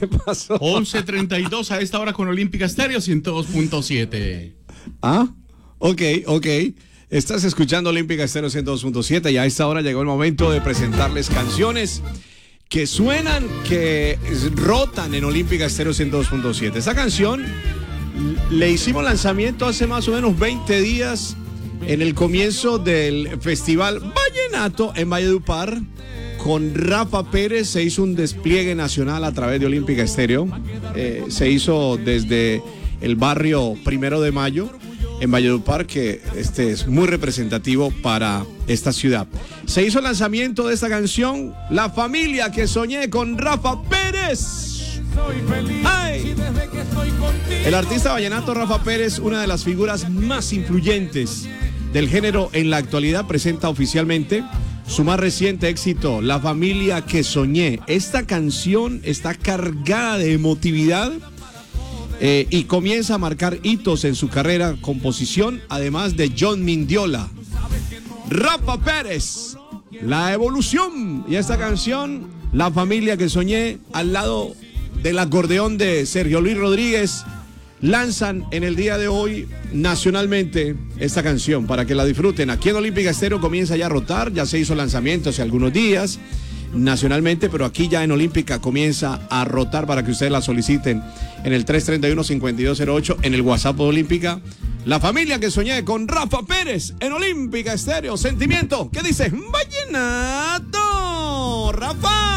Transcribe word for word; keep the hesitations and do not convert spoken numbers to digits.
¿Qué pasó? once treinta y dos a esta hora con Olímpica Estéreo ciento dos punto siete. Ah, ok, ok. Estás escuchando Olímpica Estéreo ciento dos punto siete y a esta hora llegó el momento de presentarles canciones que suenan, que rotan en Olímpica Estéreo ciento dos punto siete. Esta canción le hicimos lanzamiento hace más o menos veinte días en el comienzo del Festival Vallenato en Valledupar. Con Rafa Pérez se hizo un despliegue nacional a través de Olímpica Estéreo. Eh, se hizo desde el barrio Primero de Mayo en Valledupar, que este es muy representativo para esta ciudad. Se hizo el lanzamiento de esta canción, La Familia que Soñé, con Rafa Pérez. ¡Ay! El artista vallenato Rafa Pérez, una de las figuras más influyentes del género en la actualidad, presenta oficialmente su más reciente éxito, La Familia que Soñé. Esta canción está cargada de emotividad eh, y comienza a marcar hitos en su carrera, composición, además de John Mindiola. Rafa Pérez, La Evolución. Y esta canción, La Familia que Soñé, al lado del acordeón de Sergio Luis Rodríguez, lanzan en el día de hoy nacionalmente esta canción para que la disfruten. Aquí en Olímpica Estéreo comienza ya a rotar, ya se hizo lanzamiento hace algunos días nacionalmente, pero aquí ya en Olímpica comienza a rotar para que ustedes la soliciten en el tres treinta y uno, cincuenta y dos cero ocho, en el WhatsApp de Olímpica. La Familia que Soñé con Rafa Pérez en Olímpica Estéreo. Sentimiento, ¿qué dice? Vallenato, Rafa.